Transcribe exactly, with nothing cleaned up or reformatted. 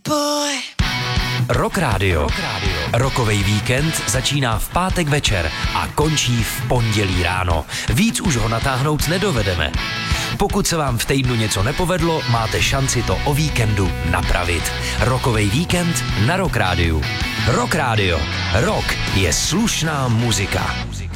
boy. Rock Radio. Rockovej víkend začíná v pátek večer a končí v pondělí ráno. Víc už ho natáhnout nedovedeme. Pokud se vám v týdnu něco nepovedlo, máte šanci to o víkendu napravit. Rockovej víkend na Rock Radio. Rock Radio. Rock je slušná muzika.